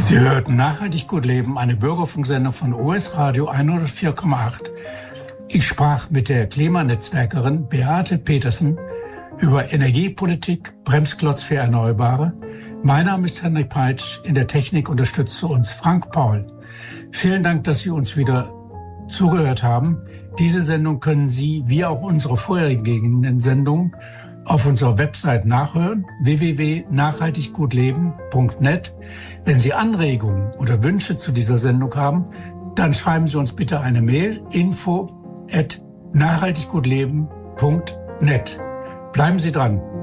Sie hörten Nachhaltig gut leben, eine Bürgerfunksendung von OS Radio 104,8. Ich sprach mit der Klimanetzwerkerin Beate Petersen über Energiepolitik, Bremsklotz für Erneuerbare. Mein Name ist Henrik Peitsch. In der Technik unterstützte uns Frank Paul. Vielen Dank, dass Sie uns wieder zugehört haben. Diese Sendung können Sie, wie auch unsere vorherigen Sendungen, auf unserer Website nachhören, www.nachhaltiggutleben.net. Wenn Sie Anregungen oder Wünsche zu dieser Sendung haben, dann schreiben Sie uns bitte eine Mail, info@nachhaltiggutleben.net. Bleiben Sie dran.